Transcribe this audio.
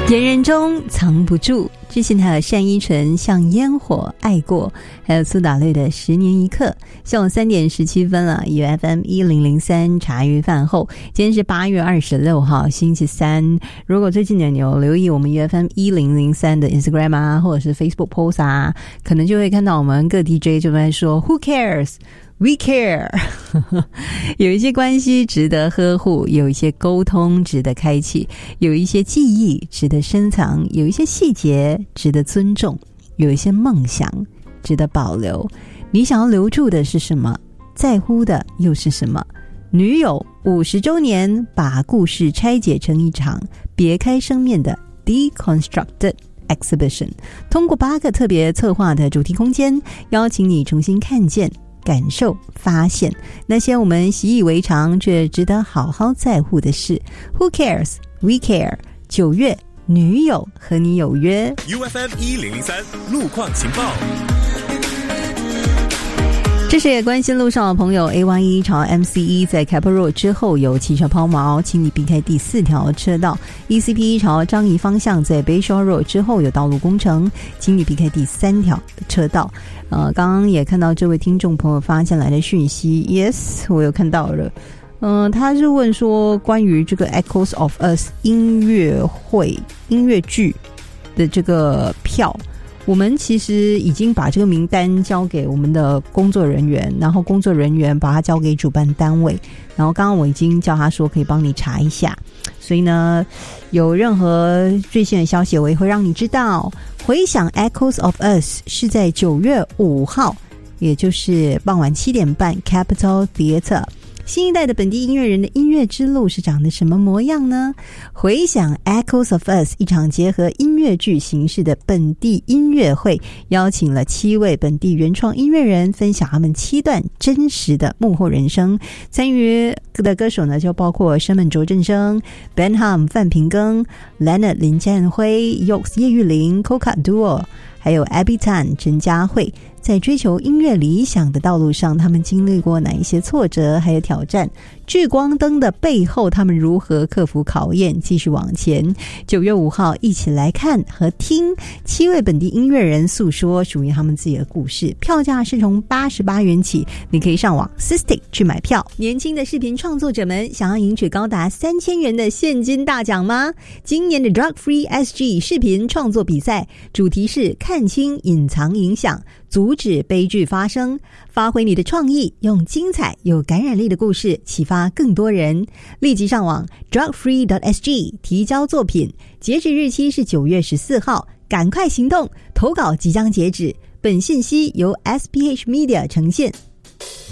言人中藏不住，之前还有单依纯像烟火爱过，还有苏打绿的10年一刻。下午3点17分了，FM 1003茶余饭后，今天是8月26号星期三。如果最近你有留意我们 FM 1003的 Instagram 啊，或者是 Facebook post 啊，可能就会看到我们各 DJ 就在说 Who cares?We care 有一些关系值得呵护，有一些沟通值得开启，有一些记忆值得深藏，有一些细节值得尊重，有一些梦想值得保留。你想要留住的是什么？在乎的又是什么？女友50周年把故事拆解成一场别开生面的 Deconstructed Exhibition， 通过8个特别策划的主题空间，邀请你重新看见感受发现那些我们习以为常却值得好好在乎的事。 Who cares? We care。 9月女友和你有约。 UFM 1003路况情报。 这是也关心路上的朋友， A11 朝 MCE 在开坡 Road 之后有汽车抛锚，请你避开第4条车道。 ECP 朝樟宜方向在 Bayshore Road 之后有道路工程，请你避开第3条车道。刚刚也看到这位听众朋友发进来的讯息， Yes 我有看到了。他是问说关于这个 Echoes of Us 音乐剧的这个票，我们其实已经把这个名单交给我们的工作人员，然后工作人员把它交给主办单位，然后刚刚我已经叫他说可以帮你查一下，所以呢有任何最新的消息我也会让你知道。回想 Echoes of Us 是在9月5号，也就是傍晚7点半 Capitol Theatre。新一代的本地音乐人的音乐之路是长得什么模样呢？回想 Echoes of Us 一场结合音乐剧形式的本地音乐会，邀请了7位本地原创音乐人分享他们7段真实的幕后人生。参与的歌手呢就包括生门卓振声、 Benham 范平庚、 Leonard 林建辉、 Yoks 叶玉玲、 Coca Duo， 还有 Abby Tan 陈嘉慧。在追求音乐理想的道路上，他们经历过哪一些挫折还有挑战？聚光灯的背后，他们如何克服考验继续往前？9月5号一起来看和听7位本地音乐人诉说属于他们自己的故事。票价是从88元起，你可以上网 Sistik 去买票。年轻的视频创作者们想要赢取高达3000元的现金大奖吗？今年的 Drug Free SG 视频创作比赛主题是看清隐藏影响，阻止悲剧发生，发挥你的创意，用精彩有感染力的故事启发更多人。立即上网 drugfree.sg 提交作品，截止日期是9月14号，赶快行动，投稿即将截止。本信息由 SPH Media 呈现。